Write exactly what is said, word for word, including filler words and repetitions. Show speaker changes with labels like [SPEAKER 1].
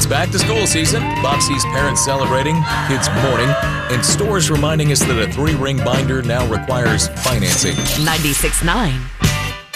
[SPEAKER 1] back to school season. Bob sees parents celebrating, kids mourning, and stores reminding us that a three-ring binder now requires financing.
[SPEAKER 2] ninety-six point nine